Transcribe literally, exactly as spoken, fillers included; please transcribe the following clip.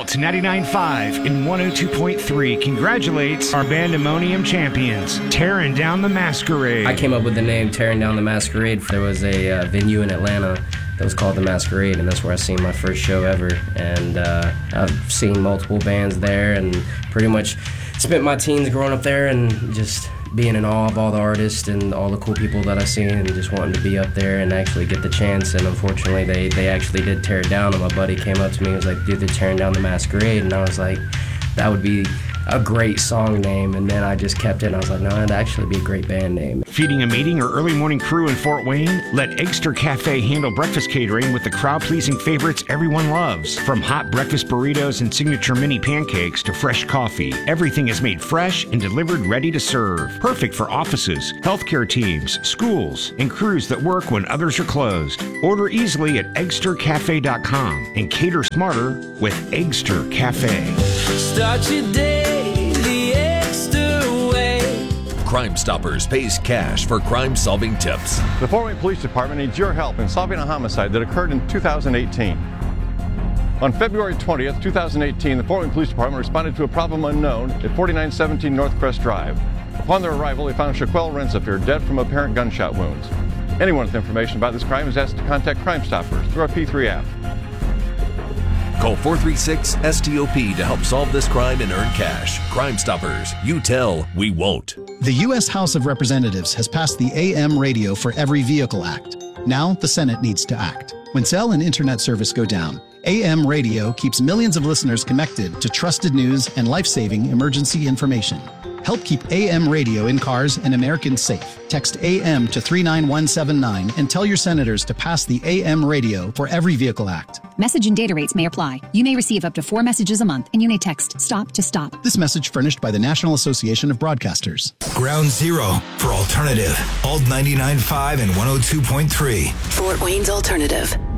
Alt ninety-nine point five and one oh two point three congratulates our Bandemonium champions, Tearing Down the Masquerade. I came up with the name Tearing Down the Masquerade. There was a uh, venue in Atlanta that was called The Masquerade, and that's where I seen my first show ever. And uh, I've seen multiple bands there and pretty much spent my teens growing up there and just being in awe of all the artists and all the cool people that I seen and just wanting to be up there and actually get the chance. And unfortunately, they, they actually did tear it down, and my buddy came up to me and was like, dude, they're tearing down the Masquerade. And I was like, that would be a great song name. And then I just kept it, and I was like, no, that'd actually be a great band name. Feeding a meeting or early morning crew in Fort Wayne? Let Eggster Cafe handle breakfast catering with the crowd-pleasing favorites everyone loves. From hot breakfast burritos and signature mini pancakes to fresh coffee, everything is made fresh and delivered ready to serve. Perfect for offices, healthcare teams, schools, and crews that work when others are closed. Order easily at eggster cafe dot com and cater smarter with Eggster Cafe. Start your day the Eggster way. Crime Stoppers pays cash for crime-solving tips. The Fort Wayne Police Department needs your help in solving a homicide that occurred in two thousand eighteen. On February twentieth, two thousand eighteen, the Fort Wayne Police Department responded to a problem unknown at forty-nine seventeen North Crest Drive. Upon their arrival, they found Shaquelle Renzafir dead from apparent gunshot wounds. Anyone with information about this crime is asked to contact Crime Stoppers through our P three app. Call four three six S T O P to help solve this crime and earn cash. Crime Stoppers. You tell, we won't. The U S House of Representatives has passed the A M Radio for Every Vehicle Act. Now the Senate needs to act. When cell and internet service go down, A M Radio keeps millions of listeners connected to trusted news and life-saving emergency information. Help keep A M Radio in cars and Americans safe. Text A M to three nine one seven nine and tell your senators to pass the A M Radio for Every Vehicle Act. Message and data rates may apply. You may receive up to four messages a month, and you may text STOP to STOP. This message furnished by the National Association of Broadcasters. Ground Zero for Alternative. Alt ninety-nine point five and one oh two point three. Fort Wayne's Alternative.